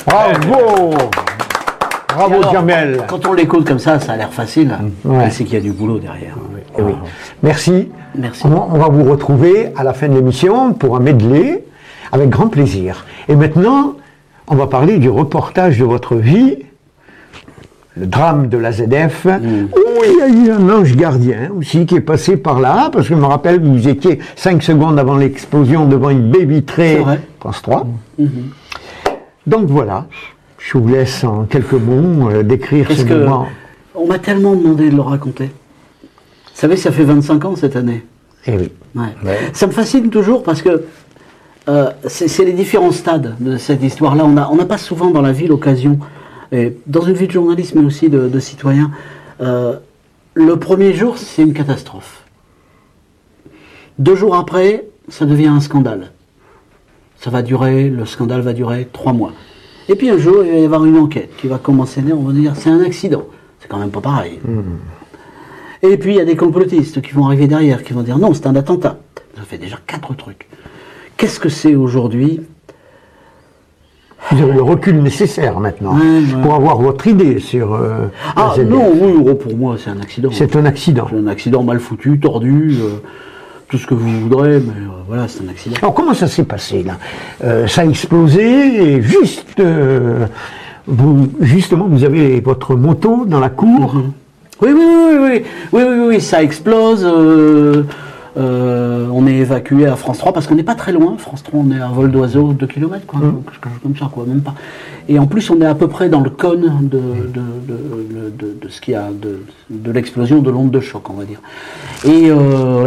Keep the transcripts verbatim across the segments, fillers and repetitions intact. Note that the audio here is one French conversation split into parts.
Bravo. Bravo alors, Jamel. Quand on l'écoute comme ça, ça a l'air facile. Ouais. C'est qu'il y a du boulot derrière. Eh oui. Merci. Merci. On, on va vous retrouver à la fin de l'émission pour un medley, avec grand plaisir. Et maintenant, on va parler du reportage de votre vie, le drame de la Z F, mmh. où il y a eu un ange gardien aussi qui est passé par là, parce que je me rappelle que vous étiez cinq secondes avant l'explosion devant une baie vitrée France trois. Mmh. Donc voilà, je vous laisse en quelques mots euh, décrire ce moment. On m'a tellement demandé de le raconter. Vous savez, ça fait vingt-cinq ans cette année. Eh oui. Ouais. Ouais. Ça me fascine toujours parce que euh, c'est les différents stades de cette histoire-là. On n'a on n'a pas souvent dans la vie l'occasion, et dans une vie de journaliste mais aussi de, de citoyen, euh, le premier jour c'est une catastrophe. Deux jours après, ça devient un scandale. Ça va durer, le scandale va durer trois mois. Et puis un jour, il va y avoir une enquête qui va commencer, on va dire c'est un accident. C'est quand même pas pareil. Mmh. Et puis il y a des complotistes qui vont arriver derrière, qui vont dire non, c'est un attentat. Ça fait déjà quatre trucs. Qu'est-ce que c'est aujourd'hui? Vous avez le recul nécessaire maintenant ouais, ouais. pour avoir votre idée sur euh, ah la non, oui, pour moi c'est un accident. C'est un accident. C'est un accident mal foutu, tordu, euh, tout ce que vous voudrez, mais euh, voilà, c'est un accident. Alors comment ça s'est passé là euh, Ça a explosé et juste, euh, vous, justement, vous avez votre moto dans la cour. Mm-hmm. Oui, oui, oui, oui, oui, oui, oui, ça explose. Euh, euh, on est évacué à France trois parce qu'on n'est pas très loin. France trois, on est à vol d'oiseau deux kilomètres, quoi, mmh. quelque chose comme ça, quoi, même pas. Et en plus, on est à peu près dans le cône de, de, de, de, de ce qu'il y a, de, de l'explosion de l'onde de choc, on va dire. Et euh,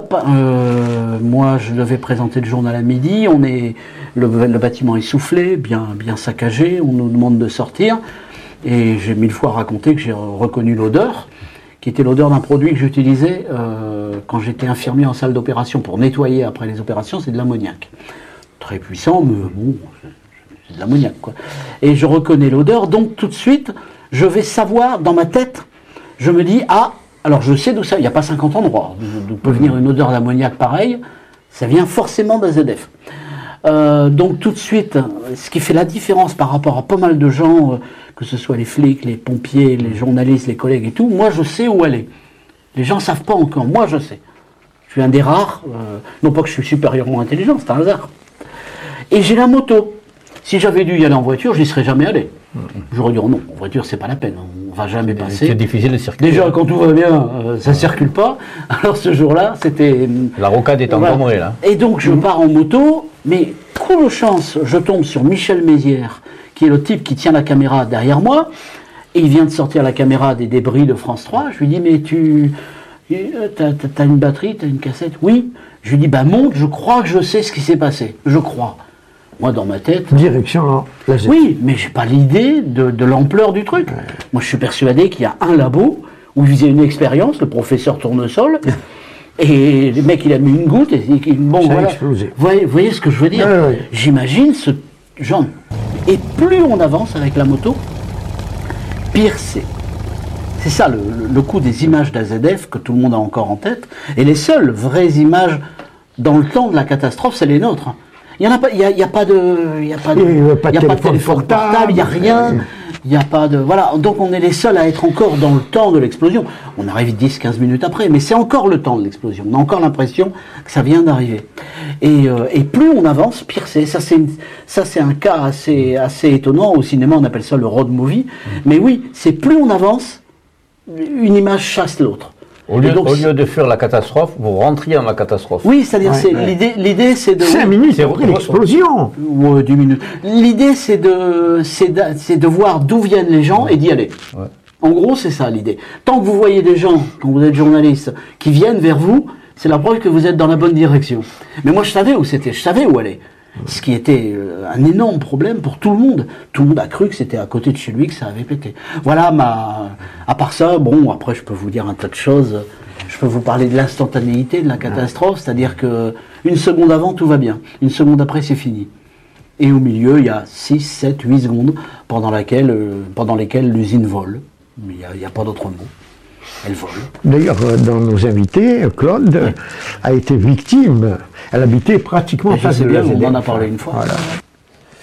euh, moi, je devais présenter le journal à midi. On est, le, le bâtiment est soufflé, bien, bien saccagé. On nous demande de sortir. Et j'ai mille fois raconté que j'ai reconnu l'odeur, qui était l'odeur d'un produit que j'utilisais euh, quand j'étais infirmier en salle d'opération pour nettoyer après les opérations, c'est de l'ammoniac. Très puissant, mais bon, c'est de l'ammoniac, quoi. Et je reconnais l'odeur, donc tout de suite, je vais savoir, dans ma tête, je me dis, ah, alors je sais d'où ça, il n'y a pas cinquante endroits, d'où peut venir une odeur d'ammoniac pareille, ça vient forcément d'un Z F. Euh, donc tout de suite, ce qui fait la différence par rapport à pas mal de gens, euh, que ce soit les flics, les pompiers, les journalistes, les collègues et tout, moi je sais où elle est. Les gens ne savent pas encore, moi je sais. Je suis un des rares, euh, non pas que je suis supérieurement intelligent, c'est un hasard. Et j'ai la moto. Si j'avais dû y aller en voiture, je n'y serais jamais allé. J'aurais dit, oh non, en voiture c'est pas la peine, on va jamais passer. C'est difficile de circuler. Déjà quand tout va bien, euh, ça ne circule pas. Alors ce jour-là, c'était... La rocade est voilà. encombrée là. Et donc je mmh. pars en moto, mais coup de chance, je tombe sur Michel Mézières, qui est le type qui tient la caméra derrière moi, et il vient de sortir la caméra des débris de France trois. Je lui dis, mais tu... T'as, t'as une batterie, t'as une cassette? Oui. Je lui dis, bah monte, je crois que je sais ce qui s'est passé. Je crois. Moi, dans ma tête... Direction la Z F. Oui, mais j'ai pas l'idée de, de l'ampleur du truc. Ouais. Moi, je suis persuadé qu'il y a un labo où il faisait une expérience, le professeur Tournesol, et le mec, il a mis une goutte, et, et bon, ça voilà. a explosé. Vous voyez, vous voyez ce que je veux dire? Ouais, ouais. J'imagine ce genre... Et plus on avance avec la moto, pire c'est. C'est ça le, le coup des images d'A Z F que tout le monde a encore en tête. Et les seules vraies images dans le temps de la catastrophe, c'est les nôtres. Il n'y a pas, il y a, il y a pas de, il y a pas de, il n'y a pas de téléphone, téléphone portable, il n'y a rien. Il n'y a pas de... Voilà, donc on est les seuls à être encore dans le temps de l'explosion. On arrive dix quinze minutes après, mais c'est encore le temps de l'explosion. On a encore l'impression que ça vient d'arriver. Et, euh, et plus on avance, pire c'est. Ça c'est, une, ça c'est un cas assez, assez étonnant. Au cinéma, on appelle ça le road movie. Mais oui, c'est plus on avance, une image chasse l'autre. Au lieu, donc, au lieu de fuir la catastrophe, vous rentriez dans la catastrophe. Oui, c'est-à-dire, ouais, c'est, ouais. l'idée, l'idée, c'est de... Cinq minutes après l'explosion. Ouais, dix minutes. L'idée, c'est de, c'est de, c'est de voir d'où viennent les gens, ouais, et d'y aller. Ouais. En gros, c'est ça l'idée. Tant que vous voyez des gens, quand vous êtes journaliste, qui viennent vers vous, c'est la preuve que vous êtes dans la bonne direction. Mais moi, je savais où c'était, je savais où aller. Ce qui était un énorme problème pour tout le monde. Tout le monde a cru que c'était à côté de chez lui que ça avait pété. Voilà, ma... à part ça, bon, après je peux vous dire un tas de choses. Je peux vous parler de l'instantanéité de la catastrophe, c'est-à-dire que une seconde avant, tout va bien. Une seconde après, c'est fini. Et au milieu, il y a six, sept, huit secondes pendant, laquelle, euh, pendant lesquelles l'usine vole. Mais il n'y a, a pas d'autre mot. Elle vole. D'ailleurs, dans nos invités, Claude oui. a été victime. Elle habitait pratiquement en face de la Z F. On en a parlé une fois. Voilà.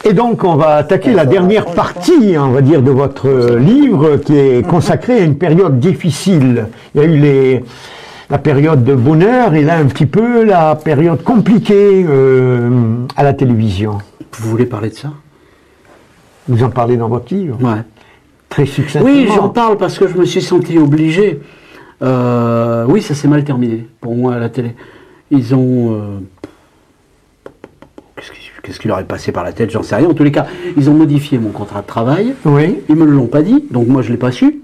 Et donc, on va attaquer la dernière partie, on va dire, de votre euh, livre, qui est consacrée à une période difficile. Il y a eu les, la période de bonheur et là, un petit peu, la période compliquée euh, à la télévision. Vous voulez parler de ça? Vous en parlez dans votre livre? Ouais. Très succinctement. Oui, j'en parle parce que je me suis senti obligé. Euh, oui, ça s'est mal terminé, pour moi, à la télé. Ils ont... Euh, qu'est-ce qui, qu'est-ce qui leur est passé par la tête? J'en sais rien. En tous les cas, ils ont modifié mon contrat de travail. Oui. Ils me l'ont pas dit, donc moi, je l'ai pas su.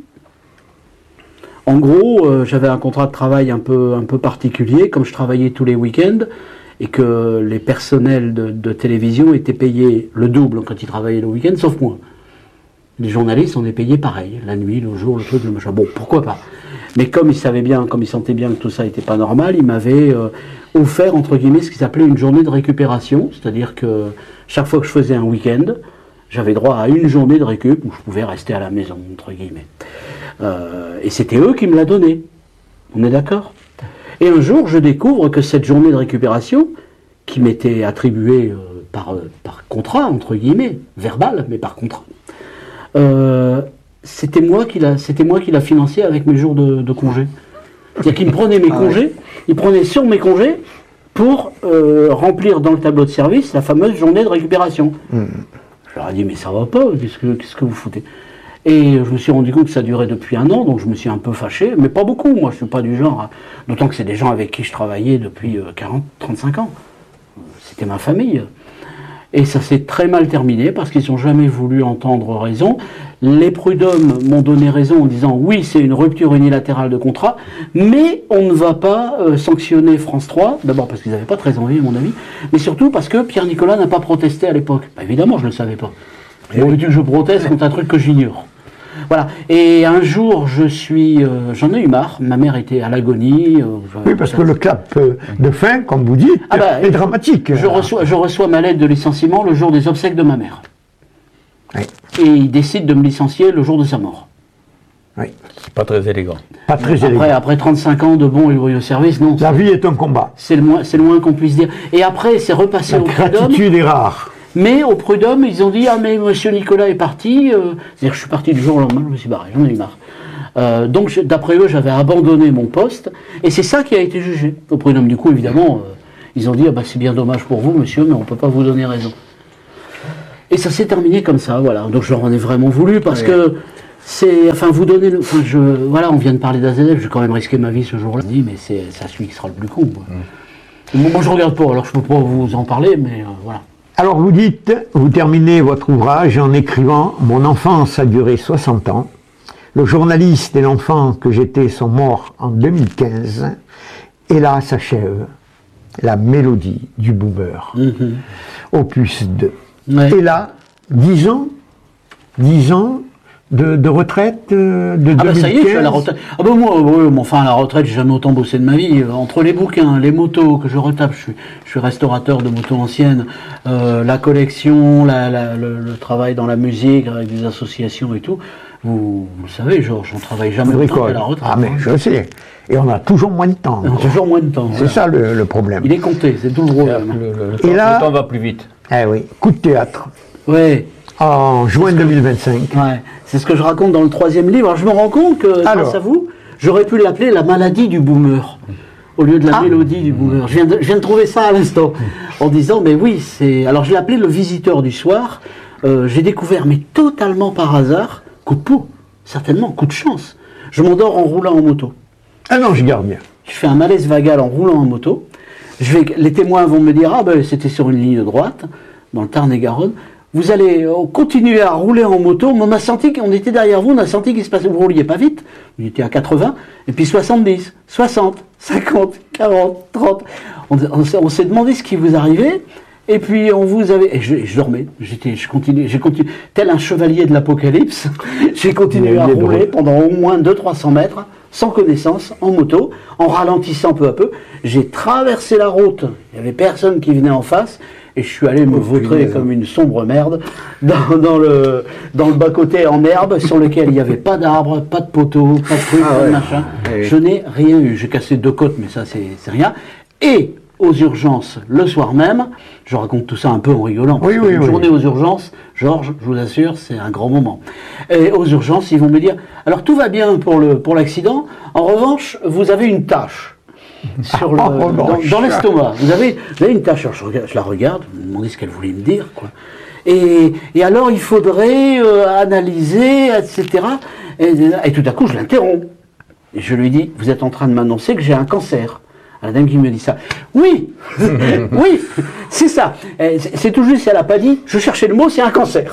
En gros, euh, j'avais un contrat de travail un peu, un peu particulier, comme je travaillais tous les week-ends, et que les personnels de, de télévision étaient payés le double quand ils travaillaient le week-end, sauf moi. Les journalistes, on est payés pareil, la nuit, le jour, le truc, le machin. Bon, pourquoi pas? Mais comme ils savaient bien, comme ils sentaient bien que tout ça n'était pas normal, ils m'avaient euh, offert, entre guillemets, ce qu'ils appelaient une journée de récupération. C'est-à-dire que chaque fois que je faisais un week-end, j'avais droit à une journée de récup où je pouvais rester à la maison, entre guillemets. Euh, et c'était eux qui me la donnaient. On est d'accord? Et un jour, je découvre que cette journée de récupération, qui m'était attribuée euh, par, euh, par contrat, entre guillemets, verbal, mais par contrat, euh, c'était moi qui l'a, c'était moi qui l'a financé avec mes jours de, de congé. C'est-à-dire qu'il me prenait mes congés, il prenait sur mes congés pour euh, remplir dans le tableau de service la fameuse journée de récupération. Mmh. Je leur ai dit, mais ça va pas, qu'est-ce que, qu'est-ce que vous foutez? Et je me suis rendu compte que ça durait depuis un an, donc je me suis un peu fâché, mais pas beaucoup, moi je suis pas du genre, hein, d'autant que c'est des gens avec qui je travaillais depuis quarante, trente-cinq ans. C'était ma famille. Et ça s'est très mal terminé parce qu'ils n'ont jamais voulu entendre raison. Les prud'hommes m'ont donné raison en disant oui, c'est une rupture unilatérale de contrat, mais on ne va pas euh, sanctionner France trois, d'abord parce qu'ils n'avaient pas très envie à mon avis, mais surtout parce que Pierre Nicolas n'a pas protesté à l'époque. Bah, évidemment, je ne le savais pas. Et veux-tu que je proteste contre un truc que j'ignore? Voilà. Et un jour, je suis, euh, j'en ai eu marre. Ma mère était à l'agonie. Euh, oui, parce que le clap de fin, comme vous dites, ah bah, est dramatique. Je reçois, je reçois ma lettre de licenciement le jour des obsèques de ma mère. Oui. Et il décide de me licencier le jour de sa mort. Oui. C'est pas très élégant. Pas très après, élégant. Après trente-cinq ans de bons et loyaux services, non. La vie est un combat. C'est le moins, c'est le moins qu'on puisse dire. Et après, c'est repassé La au prud'homme. La gratitude est rare. Mais au prud'homme, ils ont dit ah mais monsieur Nicolas est parti. Euh, c'est-à-dire que je suis parti du jour au lendemain, je me suis barré, j'en ai eu marre. Euh, donc je, d'après eux, j'avais abandonné mon poste et c'est ça qui a été jugé au prud'homme. Du coup, évidemment, euh, ils ont dit ah bah c'est bien dommage pour vous, monsieur, mais on peut pas vous donner raison. Et ça s'est terminé comme ça, voilà. Donc je leur en ai vraiment voulu parce oui. que c'est, enfin vous donnez, le, enfin je, voilà, on vient de parler d'A Z F, j'ai quand même risqué ma vie ce jour-là. Je dis mais c'est, c'est celui qui sera le plus con. Mm. Bon, moi je regarde pas, alors je peux pas vous en parler, mais euh, voilà. Alors vous dites, vous terminez votre ouvrage en écrivant « Mon enfance a duré soixante ans. Le journaliste et l'enfant que j'étais sont morts en deux mille quinze. Et là s'achève la mélodie du boomer. Mm-hmm. Opus deux. Ouais. Et là, dix ans, dix ans de, de retraite euh, de ah deux mille quinze. Ah bah ça y est, je suis à la retraite. Ah bah moi, ouais, enfin à la retraite, j'ai jamais autant bossé de ma vie. Entre les bouquins, les motos que je retape, je suis, je suis restaurateur de motos anciennes, euh, la collection, la, la, le, le travail dans la musique avec des associations et tout. Vous, vous savez, Georges, on travaille jamais autant qu'à la retraite. Ah mais je sais. Et on a toujours moins de temps. On a toujours moins de temps. C'est voilà. ça le, le problème. Il est compté, c'est tout le problème. Le, le, le, temps, là, le temps va plus vite. Eh oui, coup de théâtre. Oui. En juin deux mille vingt-cinq. Ouais, c'est ce que je raconte dans le troisième livre. Alors, je me rends compte que, Alors, grâce à vous, j'aurais pu l'appeler la maladie du boomer, au lieu de la ah. mélodie du boomer. Je viens, de, je viens de trouver ça à l'instant, en disant, mais oui, c'est... Alors, je l'ai appelé le visiteur du soir. Euh, j'ai découvert, mais totalement par hasard, coup de peau, certainement, coup de chance. Je m'endors en roulant en moto. Ah non, je garde bien. Je fais un malaise vagal en roulant en moto. Je vais, les témoins vont me dire, ah ben, c'était sur une ligne droite, dans le Tarn-et-Garonne. Vous allez euh, continuer à rouler en moto. On a senti qu'on était derrière vous, on a senti qu'il se passait. Vous rouliez pas vite, vous étiez à quatre-vingts, et puis soixante-dix, soixante, cinquante, quarante, trente. On, on, on s'est demandé ce qui vous arrivait, et puis on vous avait. Et je, je dormais, j'étais, je continuais, j'ai continué, tel un chevalier de l'Apocalypse, j'ai continué à rouler pendant au moins deux cents à trois cents mètres, sans connaissance, en moto, en ralentissant peu à peu. J'ai traversé la route, il n'y avait personne qui venait en face. Et je suis allé me vautrer comme une sombre merde dans, dans le, dans le bas-côté en herbe sur lequel il n'y avait pas d'arbres, pas de poteaux, pas de trucs, ah pas de ouais. machin. Ouais. Je n'ai rien eu. J'ai cassé deux côtes, mais ça, c'est, c'est rien. Et aux urgences le soir même. Je raconte tout ça un peu en rigolant. Parce Oui, que oui, une oui. journée aux urgences, Georges, je vous assure, c'est un grand moment. Et aux urgences, ils vont me dire, alors tout va bien pour le pour l'accident. En revanche, vous avez une tache sur le, En dans, revanche. dans l'estomac. Vous avez, vous avez une tache. Alors je, regarde- je la regarde, je me demandais ce qu'elle voulait me dire, quoi. Et, et alors, il faudrait euh, analyser, et cetera. Et, et tout à coup, je l'interromps. Et je lui dis, vous êtes en train de m'annoncer que j'ai un cancer. La dame qui me dit ça. Oui, oui, c'est ça. Et C'est c'est tout juste, elle n'a pas dit, je cherchais le mot, c'est un cancer.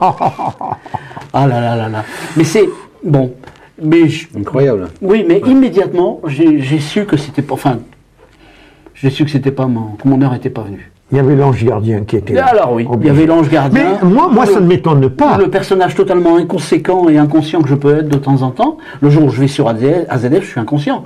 Ah là là là là. Mais c'est, bon, mais je- Incroyable. oui, mais immédiatement, j'ai j'ai su que c'était pas, enfin, j'ai su que c'était pas mon, que mon heure n'était pas venue. Il y avait l'ange gardien qui était Et là. alors oui, il y Obligé. avait l'ange gardien. Mais moi, moi Le- ça ne m'étonne pas. Le personnage totalement inconséquent et inconscient que je peux être de temps en temps. Le jour où je vais sur A Z F, je suis inconscient.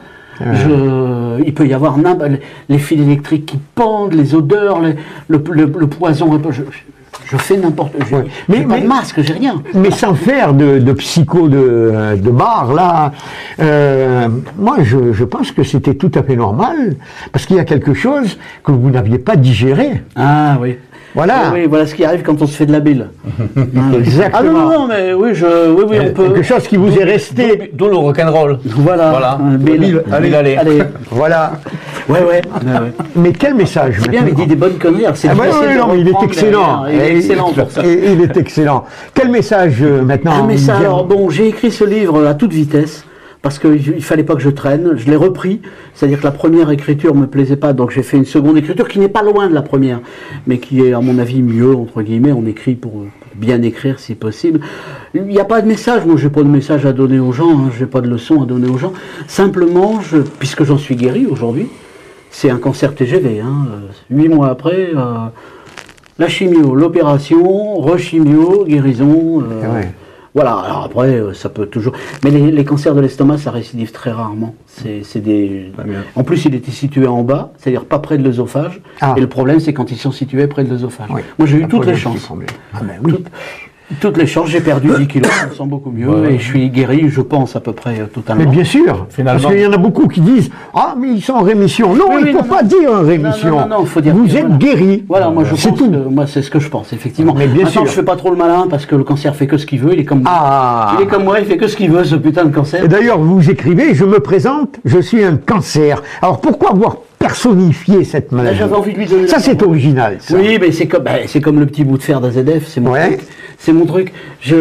Je, il peut y avoir n'importe- les fils électriques qui pendent, les odeurs, les- le, le- le poison. Je, je fais n'importe quoi. Ouais. Mais Mais- pas mais- de masque, j'ai rien. Mais sans faire de, de psycho de, de bar, là, euh, moi je, je pense que c'était tout à fait normal, parce qu'il y a quelque chose que vous n'aviez pas digéré. Ah oui. Voilà. Oui, oui, voilà ce qui arrive quand on se fait de la bile. Exactement. Ah non, non, non, mais oui, je, oui, oui, on peut. Quelque chose qui vous est resté. D'où le rock'n'roll. Voilà. Voilà. Un Bill. Bill, allez, allez. Allez. Voilà. Ouais, ouais. ouais, ouais. Mais quel message C'est bien, mais il dit des bonnes conneries. alors C'est Ah, ouais, difficile ouais, de non, mais il est reprendre excellent. derrière. Il est Et- excellent pour ça. et il est excellent. Quel message euh, maintenant Un message. Guillermo Alors bon, j'ai écrit ce livre à toute vitesse parce qu'il il fallait pas que je traîne. Je l'ai repris, c'est-à-dire que la première écriture me plaisait pas, donc j'ai fait une seconde écriture qui n'est pas loin de la première, mais qui est à mon avis mieux entre guillemets. On écrit pour, pour bien écrire si possible. Il n'y a pas de message. Moi, j'ai pas de message à donner aux gens. Hein, j'ai pas de leçon à donner aux gens. Simplement, je, puisque j'en suis guéri aujourd'hui, c'est un cancer T G V. Hein, euh, huit mois après. Euh, la chimio, l'opération, rechimio, guérison. euh, Ah ouais. Voilà, alors après, euh, ça peut toujours. Mais les, les cancers de l'estomac, ça récidive très rarement. C'est c'est des. bien. En plus, il était situé en bas, c'est-à-dire pas près de l'œsophage. Ah. Et le problème, c'est quand ils sont situés près de l'œsophage. Oui. Moi, j'ai eu Ça toutes pose les un petit chances. problème. Ah ben oui. Toutes, toutes les chances. J'ai perdu dix kilos, je me sens beaucoup mieux. Ouais. Et je suis guéri, je pense, à peu près euh, totalement. Mais bien sûr, Finalement. parce qu'il y en a beaucoup qui disent « Ah, mais ils sont en rémission ». Non, Oui, il ne oui, faut non, pas non. dire en Non, rémission. non, non, non, faut dire Vous que, êtes voilà. guéri. Voilà, moi je C'est pense tout. que, moi c'est ce que je pense, effectivement. Mais bien Maintenant, sûr. je fais pas trop le malin parce que le cancer fait que ce qu'il veut, il est comme Ah. il est comme moi, il fait que ce qu'il veut, ce putain de cancer. Et d'ailleurs, vous écrivez « Je me présente, je suis un cancer ». Alors pourquoi avoir personnifié cette maladie? J'avais envie de lui donner Ça, la c'est parole. original, ça. Oui, mais c'est comme, ben, c'est comme le petit bout de fer d'A Z F, c'est mon Ouais. truc. C'est mon truc.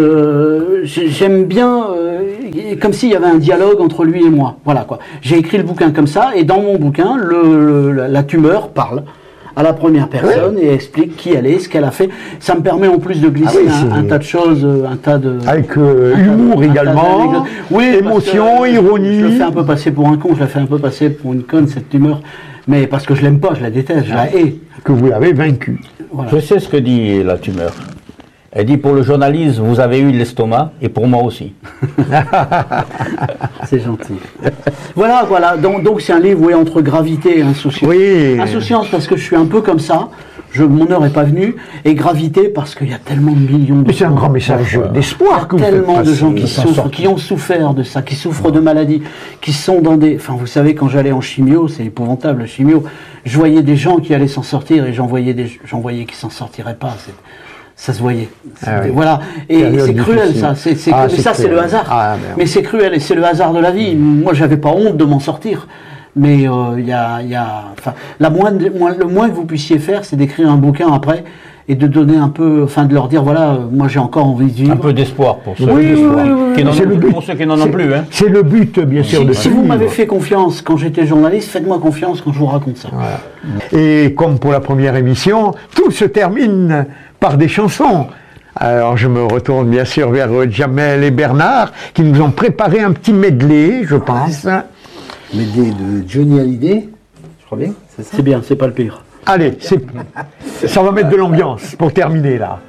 Je, je- j'aime bien, euh, comme s'il y avait un dialogue entre lui et moi. Voilà quoi. J'ai écrit le bouquin comme ça, et dans mon bouquin, le, le- la tumeur parle à la première personne et explique qui elle est, ce qu'elle a fait. Ça me permet en plus de glisser Ah oui, un, c'est- un tas de choses, euh, un tas de... Avec euh, un tas de- humour un tas également, d'anecdotes. Oui, parce émotion, que ironie. Je le fais un peu passer pour un con, je la fais un peu passer pour une conne, cette tumeur. Mais parce que je l'aime pas, je la déteste, je la hais. Que vous l'avez vaincu. Voilà. Je sais ce que dit la tumeur. Elle dit pour le journalisme, vous avez eu l'estomac, et pour moi aussi. C'est gentil. Voilà, voilà. Donc, donc c'est un livre oui, entre gravité et insouciance. Oui. Insouciance parce que je suis un peu comme ça. Je, mon heure n'est pas venue. Et gravité parce qu'il y a tellement de millions de Mais c'est un gens. grand message d'espoir que vous faites Tellement de passer. gens qui s'en souffrent, sortent. qui ont souffert de ça, qui souffrent de maladies, qui sont dans des... Enfin, vous savez, quand j'allais en chimio, c'est épouvantable, la chimio, je voyais des gens qui allaient s'en sortir et j'en voyais, des... j'en voyais qui s'en sortiraient pas. C'est- Ça se voyait. Ah oui. Voilà. Et Période c'est cruel, difficile. ça. C'est, c'est- Ah, mais c'est ça, c'est cruel. le hasard. Ah, ben oui. Mais c'est cruel et c'est le hasard de la vie. Moi, j'avais pas honte de m'en sortir. Mais il euh, y a, y a, enfin, la moindre, moins- le moins que vous puissiez faire, c'est d'écrire un bouquin après et de donner un peu, enfin, de leur dire, voilà, euh, moi, j'ai encore envie de vivre. Un peu d'espoir pour ceux, Oui, qui, oui, sont- oui, oui, qui n'en C'est ont- le but. pour ceux qui n'en ont C'est- plus. Hein. C'est le but, bien sûr, de Si, ce si vous livre. m'avez fait confiance quand j'étais journaliste, faites-moi confiance quand je vous raconte ça. Et comme pour la première émission, tout se termine par des chansons. Alors je me retourne bien sûr vers euh, Jamel et Bernard qui nous ont préparé un petit medley, je pense. Medley de Johnny Hallyday, je crois bien, c'est ça? C'est bien, c'est pas le pire. Allez, c'est- ça va mettre de l'ambiance pour terminer là.